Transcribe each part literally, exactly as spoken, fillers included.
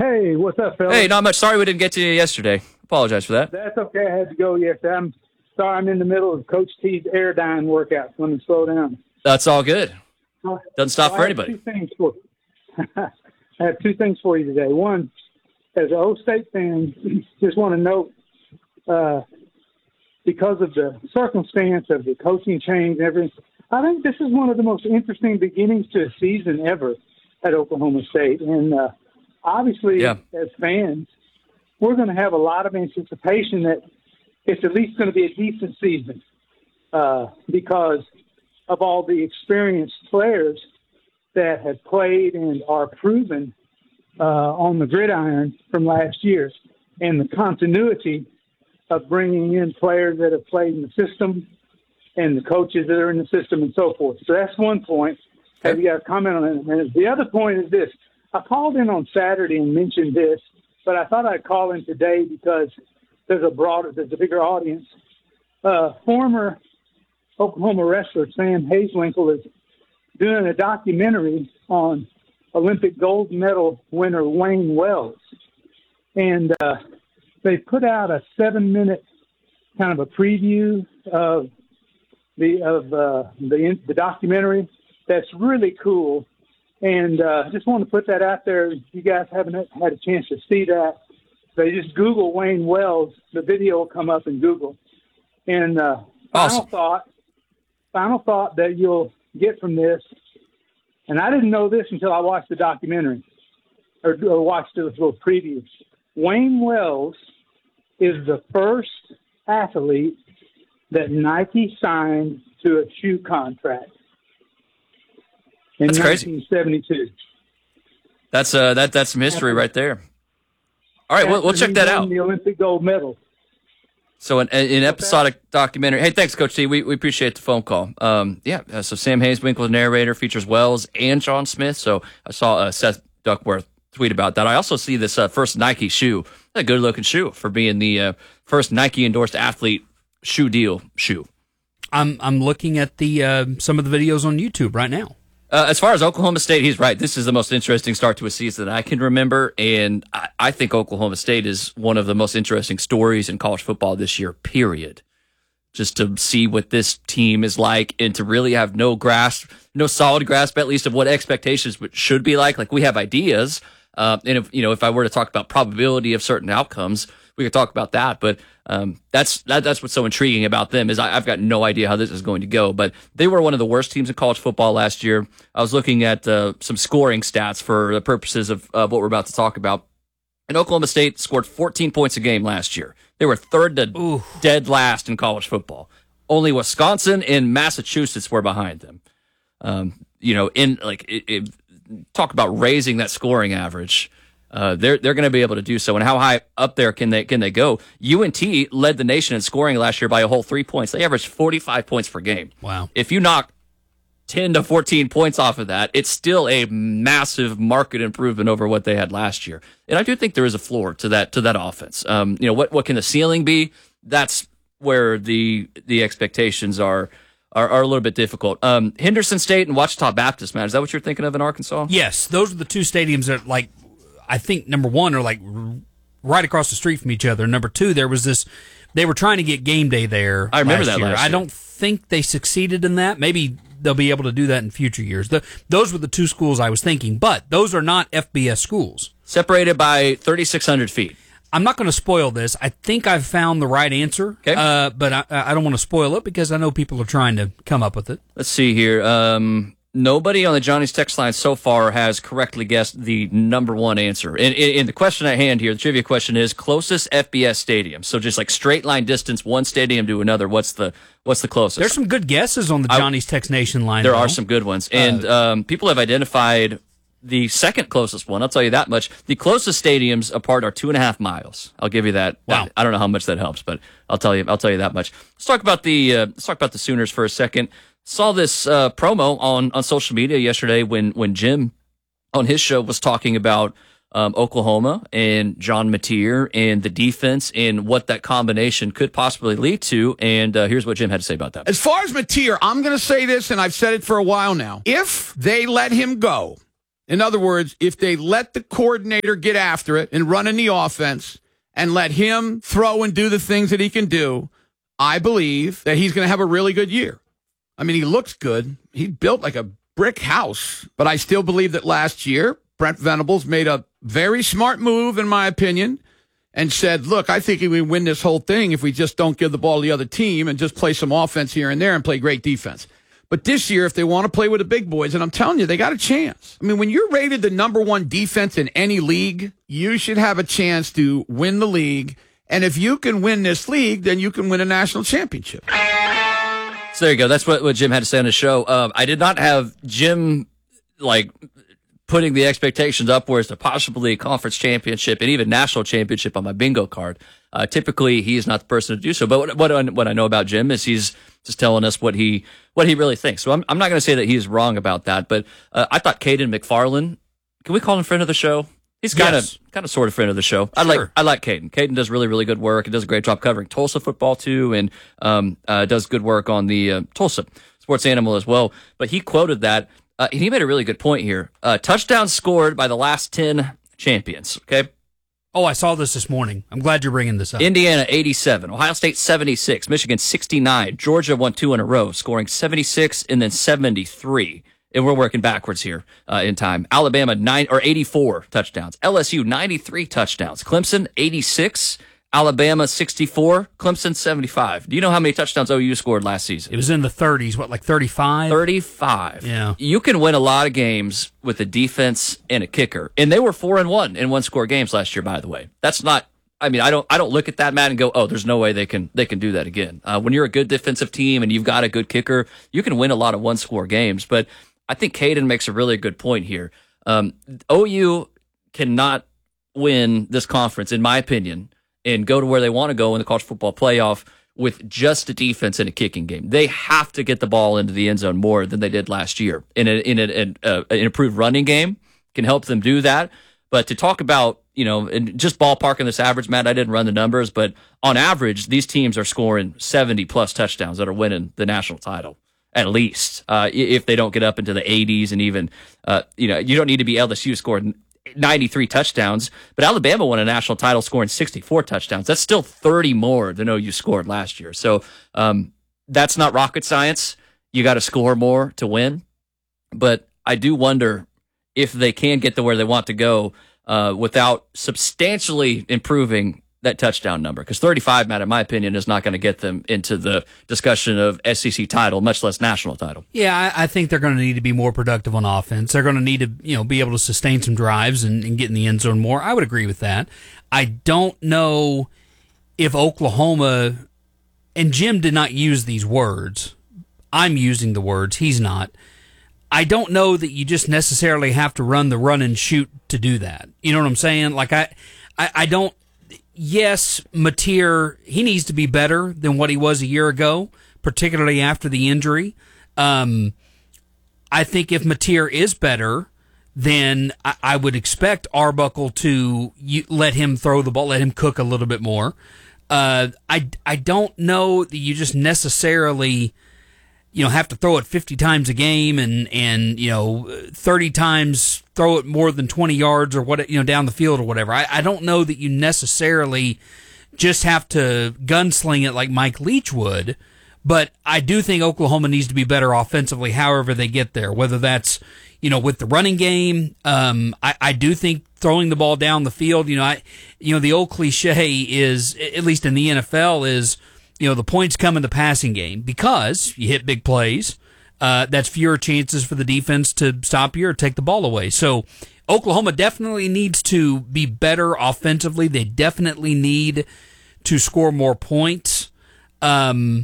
Hey, what's up, Phil? Hey, not much. Sorry we didn't get to you yesterday. Apologize for that. That's okay. I had to go yesterday. I'm sorry. I'm in the middle of Coach T's Airdyne workout. Let me slow down. That's all good. Doesn't stop well, for I have anybody. Two things for, I have two things for you today. One, as an O State fan, just want to note, uh, because of the circumstance of the coaching change and everything, I think this is one of the most interesting beginnings to a season ever at Oklahoma State. And uh, obviously, yeah. as fans, we're going to have a lot of anticipation that it's at least going to be a decent season uh, because of all the experienced players that have played and are proven uh, on the gridiron from last year, and the continuity of bringing in players that have played in the system and the coaches that are in the system and so forth. So that's one point. Okay. Have you got a comment on it? And the other point is this. I called in on Saturday and mentioned this, but I thought I'd call in today because there's a broader, there's a bigger audience. Uh, former Oklahoma wrestler Sam Hazewinkle is doing a documentary on Olympic gold medal winner Wayne Wells. And uh, they put out a seven-minute kind of a preview of the of uh, the the documentary. That's really cool. And I uh, just want to put that out there. If you guys haven't had a chance to see that, they just Google Wayne Wells. The video will come up in Google. And uh, awesome. final thought, final thought that you'll get from this, and I didn't know this until I watched the documentary or, or watched the little preview. Wayne Wells is the first athlete that Nike signed to a shoe contract. In that's nineteen seventy-two. Crazy. That's uh that that's some history right there. All right, we'll, we'll check that out. The Olympic gold medal. So an, an episodic documentary. Hey, thanks, Coach T. We we appreciate the phone call. Um, yeah. Uh, so Sam Hazewinkle, the narrator, features Wells and John Smith. So I saw uh, Seth Duckworth tweet about that. I also see this uh, first Nike shoe. A good looking shoe for being the uh, first Nike endorsed athlete shoe deal shoe. I'm I'm looking at the uh, some of the videos on YouTube right now. Uh, as far as Oklahoma State, he's right. This is the most interesting start to a season that I can remember, and I, I think Oklahoma State is one of the most interesting stories in college football this year, period. Just to see what this team is like and to really have no grasp, no solid grasp, at least, of what expectations should be like. Like, we have ideas, uh, and if, you know, if I were to talk about probability of certain outcomes, we could talk about that, but um, that's that, that's what's so intriguing about them is I, I've got no idea how this is going to go. But they were one of the worst teams in college football last year. I was looking at uh, some scoring stats for the purposes of uh, what we're about to talk about. And Oklahoma State scored fourteen points a game last year. They were third to Ooh. dead last in college football. Only Wisconsin and Massachusetts were behind them. Um, you know, in like it, it, talk about raising that scoring average. Uh, they're they're going to be able to do so. And how high up there can they can they go? U N T led the nation in scoring last year by a whole three points. They averaged forty-five points per game. Wow! If you knock ten to fourteen points off of that, it's still a massive market improvement over what they had last year. And I do think there is a floor to that to that offense. Um, you know, what what can the ceiling be? That's where the the expectations are. Are, are a little bit difficult. Um, Henderson State and Ouachita Baptist, man, is that what you're thinking of in Arkansas? Yes, those are the two stadiums that, like, I think number one are like right across the street from each other. Number two, there was this, they were trying to get game day there. I remember last that year. last year. I don't think they succeeded in that. Maybe they'll be able to do that in future years. The, those were the two schools I was thinking, but those are not F B S schools. Separated by thirty-six hundred feet. I'm not going to spoil this. I think I've found the right answer, okay. uh, but I, I don't want to spoil it because I know people are trying to come up with it. Let's see here. Um, nobody on the Johnny's text line so far has correctly guessed the number one answer. And, and the question at hand here, the trivia question is closest F B S stadium. So just like straight line distance, one stadium to another. What's the what's the closest? There's some good guesses on the Johnny's I, Text Nation line. There though. are some good ones, and uh, um, people have identified the second closest one. I'll tell you that much. The closest stadiums apart are two and a half miles. I'll give you that. Wow. I, I don't know how much that helps, but I'll tell you. I'll tell you that much. Let's talk about the. Uh, let's talk about the Sooners for a second. Saw this uh, promo on, on social media yesterday when when Jim on his show was talking about um, Oklahoma and John Mateer and the defense and what that combination could possibly lead to. And uh, here's what Jim had to say about that. As far as Mateer, I'm going to say this, and I've said it for a while now. If they let him go, In other words, if they let the coordinator get after it and run in the offense and let him throw and do the things that he can do, I believe that he's going to have a really good year. I mean, he looks good. He built like a brick house. But I still believe that last year, Brent Venables made a very smart move, in my opinion, and said, look, I think we win this whole thing if we just don't give the ball to the other team and just play some offense here and there and play great defense. But this year, if they want to play with the big boys, and I'm telling you, they got a chance. I mean, when you're rated the number one defense in any league, you should have a chance to win the league. And if you can win this league, then you can win a national championship. So there you go. That's what, what Jim had to say on his show. Um, I did not have Jim, like, putting the expectations upwards to possibly a conference championship and even national championship on my bingo card. Uh, typically, he's not the person to do so. But what, what, I, what I know about Jim is he's just telling us what he what he really thinks. So I'm, I'm not going to say that he's wrong about that. But uh, I thought Caden McFarland, can we call him friend of the show? He's kind of, yes. kind of, sort of friend of the show. I sure. like, I like Caden. Caden does really, really good work. He does a great job covering Tulsa football too, and um, uh, does good work on the uh, Tulsa Sports Animal as well. But he quoted that, uh, and he made a really good point here. Uh, touchdowns scored by the last ten champions. Okay. Oh, I saw this this morning. I'm glad you're bringing this up. Indiana eighty-seven, Ohio State seventy-six, Michigan sixty-nine, Georgia won two in a row, scoring seventy-six and then seventy-three. And we're working backwards here uh, in time. Alabama nine or eighty-four touchdowns. L S U ninety-three touchdowns. Clemson eighty-six. Alabama sixty-four. Clemson seventy-five. Do you know how many touchdowns O U scored last season? It was in the thirties. What, like thirty-five? thirty-five. Yeah. You can win a lot of games with a defense and a kicker, and they were four and one in one score games last year. By the way, that's not. I mean, I don't. I don't look at that, Matt, and go, "Oh, there's no way they can they can do that again." Uh, when you're a good defensive team and you've got a good kicker, you can win a lot of one score games, but I think Caden makes a really good point here. Um, O U cannot win this conference, in my opinion, and go to where they want to go in the college football playoff with just a defense and a kicking game. They have to get the ball into the end zone more than they did last year. In, a, in a, an, uh, an improved running game can help them do that. But to talk about, you know, and just ballparking this average, Matt, I didn't run the numbers, but on average, these teams are scoring seventy plus touchdowns that are winning the national title. At least, uh, if they don't get up into the eighties and even, uh, you know, you don't need to be L S U scored ninety-three touchdowns, but Alabama won a national title scoring sixty-four touchdowns. That's still thirty more than O U scored last year. So um, that's not rocket science. You got to score more to win. But I do wonder if they can get to where they want to go uh, without substantially improving that touchdown number, because thirty-five, Matt, in my opinion, is not going to get them into the discussion of S E C title, much less national title. Yeah, I, I think they're going to need to be more productive on offense. They're going to need to, you know, be able to sustain some drives and, and get in the end zone more. I would agree with that. I don't know if Oklahoma, and Jim did not use these words. I'm using the words. He's not. I don't know that you just necessarily have to run the run and shoot to do that. You know what I'm saying? Like I, I, I don't. Yes, Mateer, he needs to be better than what he was a year ago, particularly after the injury. Um, I think if Mateer is better, then I, I would expect Arbuckle to you, let him throw the ball, let him cook a little bit more. Uh, I, I don't know that you just necessarily, you know, have to throw it fifty times a game and, and, you know, thirty times throw it more than twenty yards or what, you know, down the field or whatever. I, I don't know that you necessarily just have to gunsling it like Mike Leach would, but I do think Oklahoma needs to be better offensively however they get there, whether that's, you know, with the running game. Um, I, I do think throwing the ball down the field, you know, I, you know, the old cliche is, at least in the N F L, is, you know, the points come in the passing game because you hit big plays. Uh, that's fewer chances for the defense to stop you or take the ball away. So Oklahoma definitely needs to be better offensively. They definitely need to score more points. Um,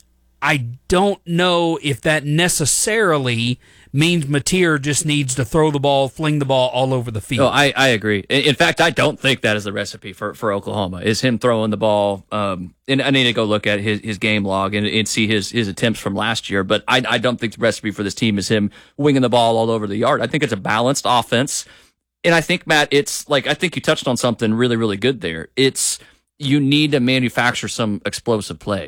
I don't know if that necessarily means Mateer just needs to throw the ball, fling the ball all over the field. No, I, I agree. In fact, I don't think that is the recipe for, for Oklahoma, is him throwing the ball. Um, and I need to go look at his, his game log and, and see his, his attempts from last year. But I, I don't think the recipe for this team is him winging the ball all over the yard. I think it's a balanced offense. And I think, Matt, it's like, I think you touched on something really, really good there. It's, you need to manufacture some explosive plays.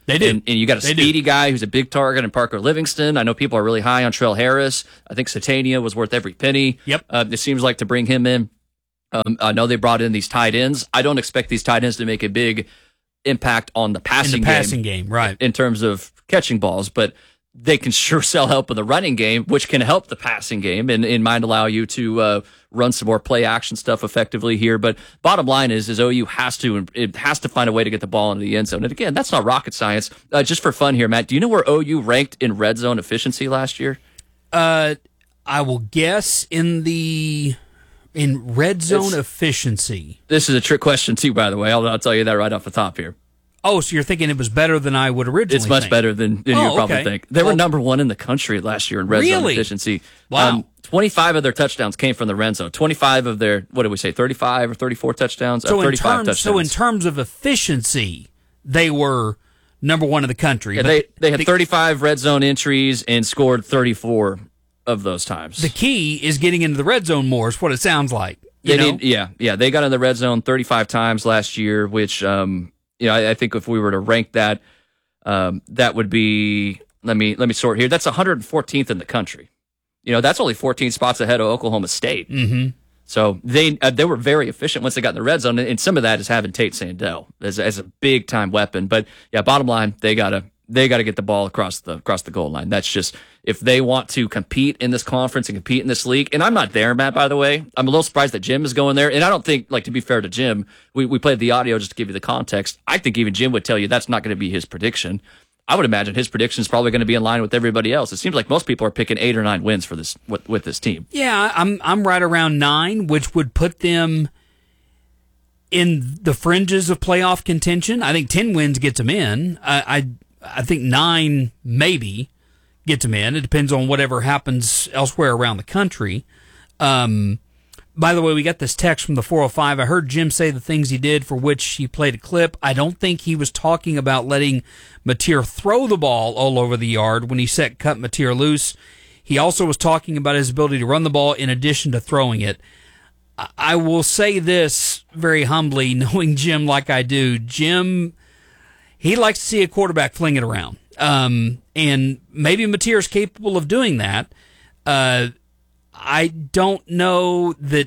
They do. And, and you got a They speedy do. guy who's a big target in Parker Livingston. I know people are really high on Trell Harris. I think Satania was worth every penny. Yep. Uh, it seems like to bring him in. Um, I know they brought in these tight ends. I don't expect these tight ends to make a big impact on the passing, In the passing game, right. in terms of catching balls, but they can sure sell help in the running game, which can help the passing game and, and might allow you to uh, run some more play action stuff effectively here. But bottom line is, is O U has to it has to find a way to get the ball into the end zone. And again, that's not rocket science. Uh, just for fun here, Matt, do you know where O U ranked in red zone efficiency last year? Uh, I will guess in the in red zone It's- efficiency. This is a trick question too, by the way. I'll, I'll tell you that right off the top here. Oh, so you're thinking it was better than I would originally It's much think. better than, than Oh, you would probably okay. think. They were Well- number one in the country last year in red zone Really? efficiency. Wow. Um, twenty-five of their touchdowns came from the red zone. twenty-five of their, what did we say, thirty-five or thirty-four touchdowns? So uh, in thirty-five terms, touchdowns. so in terms of efficiency, they were number one in the country. Yeah, But they, they had the, thirty-five red zone entries and scored thirty-four of those times. the key is getting into the red zone more. Is what it sounds like. You They know? need- yeah, yeah. They got in the red zone thirty-five times last year, which, um, you know, I, I think if we were to rank that, um, that would be, let me, let me sort here. That's one hundred fourteenth in the country. You know, that's only fourteen spots ahead of Oklahoma State. Mm-hmm. So they uh, they were very efficient once they got in the red zone, and some of that is having Tate Sandell as, as a big time weapon. But yeah, bottom line, they gotta they gotta get the ball across the across the goal line. That's just if they want to compete in this conference and compete in this league. And I'm not there, Matt. By the way, I'm a little surprised that Jim is going there, and I don't think, like, to be fair to Jim, we we played the audio just to give you the context. I think even Jim would tell you that's not going to be his prediction. I would imagine his prediction is probably going to be in line with everybody else. It seems like most people are picking eight or nine wins for this with, with this team. Yeah, I'm I'm right around nine, which would put them in the fringes of playoff contention. I think ten wins gets them in. I I, I think nine maybe gets them in. It depends on whatever happens elsewhere around the country. Um, by the way, we got this text from the four oh five. I heard Jim say the things he did for which he played a clip. I don't think he was talking about letting Mateer throw the ball all over the yard when he set cut Mateer loose. He also was talking about his ability to run the ball in addition to throwing it. I will say this very humbly, knowing Jim like I do. Jim, he likes to see a quarterback fling it around. Um, and maybe Mateer is capable of doing that. Uh, I don't know that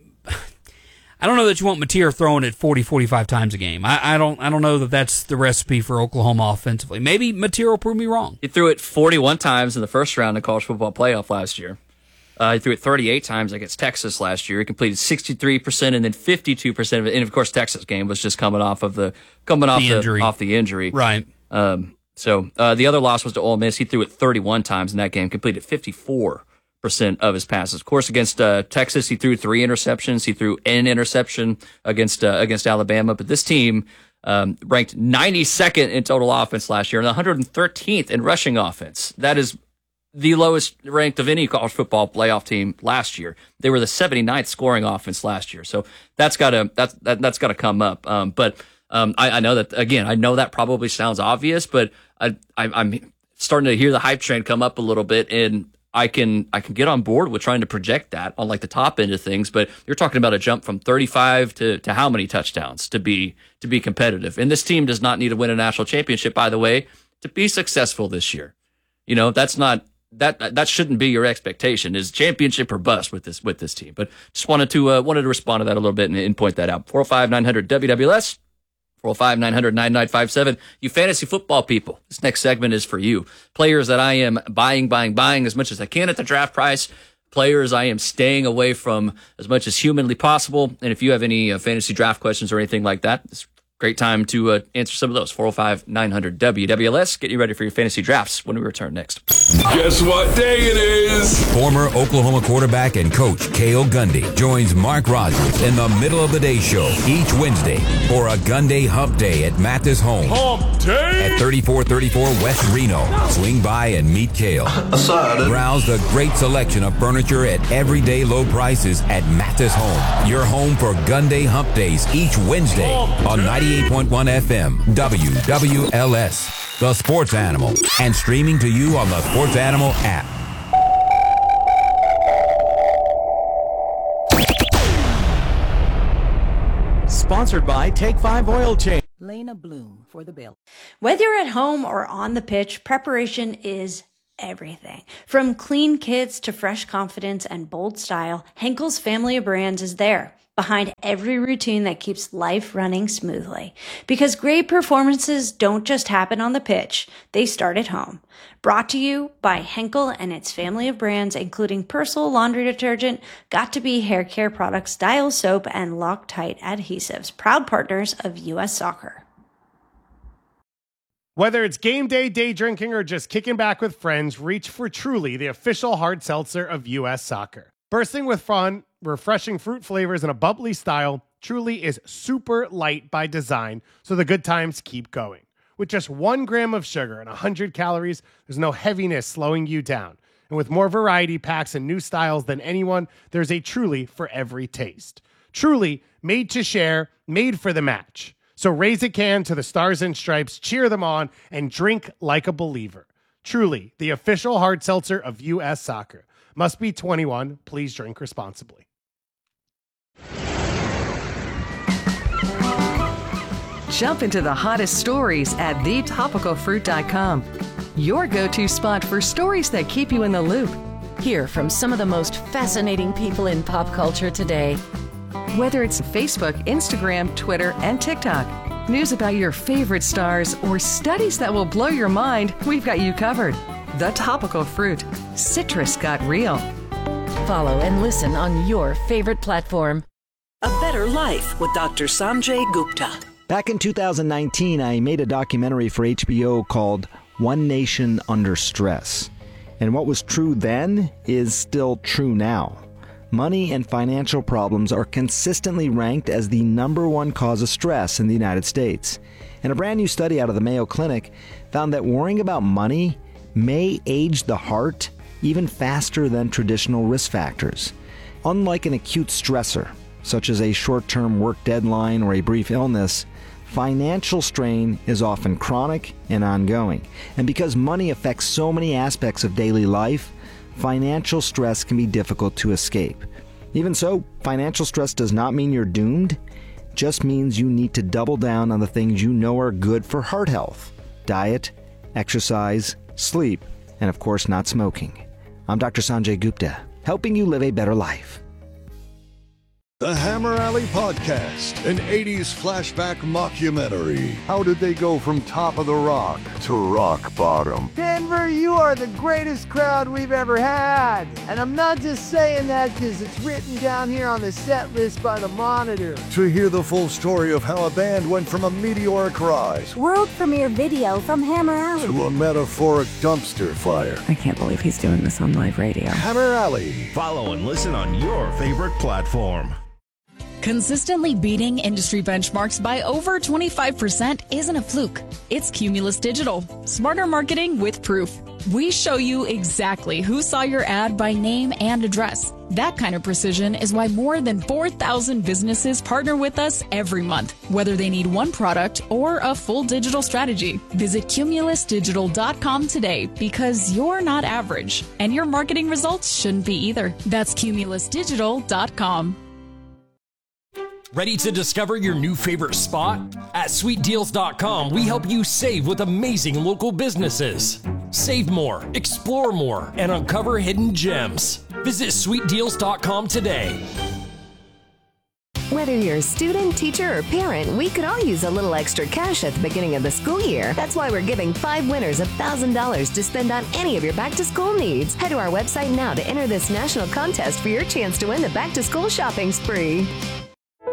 I don't know that you want Mateer throwing it forty, forty-five times a game. I, I don't I don't know that that's the recipe for Oklahoma offensively. Maybe Mateer will prove me wrong. He threw it forty-one times in the first round of college football playoff last year. Uh, he threw it thirty-eight times against Texas last year. He completed sixty-three percent and then fifty-two percent of it. And of course, Texas game was just coming off of the coming off The the, injury. off the injury. Right. Um, so uh, the other loss was to Ole Miss. He threw it thirty-one times in that game, completed fifty-four percent of his passes. Of course, against uh, Texas, he threw three interceptions. He threw an interception against uh, against Alabama. But this team um, ranked ninety-second in total offense last year and one hundred thirteenth in rushing offense. That is the lowest ranked of any college football playoff team last year. They were the seventy-ninth scoring offense last year. So that's got to that's that, that's got to come up. Um, but um, I, I know that again. I know that probably sounds obvious, but I, I, I'm starting to hear the hype train come up a little bit, and I can I can get on board with trying to project that on like the top end of things. But you're talking about a jump from thirty-five to to how many touchdowns to be to be competitive. And this team does not need to win a national championship, by the way, to be successful this year. You know, that's not. That that shouldn't be your expectation. Is championship or bust with this with this team. But just wanted to uh, wanted to respond to that a little bit and, and point that out. four oh five, nine hundred, W W L S, four oh five, nine hundred, ninety-nine fifty-seven. You fantasy football people, this next segment is for you. Players that I am buying, buying, buying as much as I can at the draft price. Players I am staying away from as much as humanly possible. And if you have any uh, fantasy draft questions or anything like that, it's great time to uh, answer some of those. four oh five, nine hundred, W W L S. Get you ready for your fantasy drafts when we return next. Guess what day it is? Former Oklahoma quarterback and coach Cale Gundy joins Mark Rogers in the middle of the day show each Wednesday for a Gundy Hump Day at Mathis Home. Hump Day! At thirty-four thirty-four West Reno. Swing by and meet Cale. Browse the great selection of furniture at everyday low prices at Mathis Home. Your home for Gundy Hump Days each Wednesday on ninety-eight point one F M W W L S. The Sports Animal, and streaming to you on the Sports Animal app. Sponsored by Take five Oil Change. Lena Bloom for the Bill. Whether you're at home or on the pitch, preparation is everything. From clean kits to fresh confidence and bold style, Henkel's family of brands is there, behind every routine that keeps life running smoothly. Because great performances don't just happen on the pitch, they start at home. Brought to you by Henkel and its family of brands, including Persil laundry detergent, Got2b hair care products, Dial soap, and Loctite adhesives, proud partners of U S Soccer. Whether it's game day, day drinking, or just kicking back with friends, reach for Truly, the official hard seltzer of U S Soccer. Bursting with fun, refreshing fruit flavors, and a bubbly style, Truly is super light by design, so the good times keep going. With just one gram of sugar and one hundred calories, there's no heaviness slowing you down. And with more variety packs and new styles than anyone, there's a Truly for every taste. Truly, made to share, made for the match. So raise a can to the Stars and Stripes, cheer them on, and drink like a believer. Truly, the official hard seltzer of U S Soccer. Must be twenty-one. Please drink responsibly. Jump into the hottest stories at the topical fruit dot com. Your go-to spot for stories that keep you in the loop. Hear from some of the most fascinating people in pop culture today. Whether it's Facebook, Instagram, Twitter, and TikTok, news about your favorite stars, or studies that will blow your mind, we've got you covered. The Topical Fruit. Citrus got real. Follow and listen on your favorite platform. A Better Life with Doctor Sanjay Gupta. Back in two thousand nineteen, I made a documentary for H B O called One Nation Under Stress. And what was true then is still true now. Money and financial problems are consistently ranked as the number one cause of stress in the United States. And a brand new study out of the Mayo Clinic found that worrying about money may age the heart even faster than traditional risk factors. Unlike an acute stressor, such as a short-term work deadline or a brief illness, financial strain is often chronic and ongoing. And because money affects so many aspects of daily life, financial stress can be difficult to escape. Even so, financial stress does not mean you're doomed. It just means you need to double down on the things you know are good for heart health: diet, exercise, sleep, and of course not smoking. I'm Doctor Sanjay Gupta, helping you live a better life. The Hammer Alley Podcast, an eighties flashback mockumentary. How did they go from top of the rock to rock bottom? Denver, you are the greatest crowd we've ever had. And I'm not just saying that because it's written down here on the set list by the Monitor. To hear the full story of how a band went from a meteoric rise, world premiere video from Hammer Alley, to a metaphoric dumpster fire. I can't believe he's doing this on live radio. Hammer Alley. Follow and listen on your favorite platform. Consistently beating industry benchmarks by over twenty-five percent isn't a fluke. It's Cumulus Digital. Smarter marketing with proof. We show you exactly who saw your ad by name and address. That kind of precision is why more than four thousand businesses partner with us every month, whether they need one product or a full digital strategy. Visit cumulus digital dot com today, because you're not average, and your marketing results shouldn't be either. That's cumulus digital dot com. Ready to discover your new favorite spot? At sweet deals dot com, we help you save with amazing local businesses. Save more, explore more, and uncover hidden gems. Visit sweet deals dot com today. Whether you're a student, teacher, or parent, we could all use a little extra cash at the beginning of the school year. That's why we're giving five winners one thousand dollars to spend on any of your back-to-school needs. Head to our website now to enter this national contest for your chance to win the back-to-school shopping spree.